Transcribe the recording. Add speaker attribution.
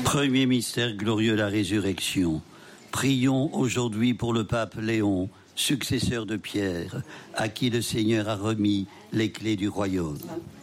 Speaker 1: Premier mystère glorieux, la résurrection. Prions aujourd'hui pour le pape Léon, successeur de Pierre, à qui le Seigneur a remis les clés du royaume.